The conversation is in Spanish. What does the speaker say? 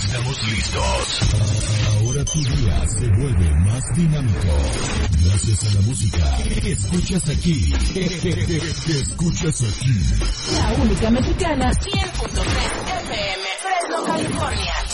Estamos listos. Ahora tu día se vuelve más dinámico. Gracias a la música que escuchas aquí. Que escuchas aquí. La única mexicana, 100.3 FM, Fresno, California.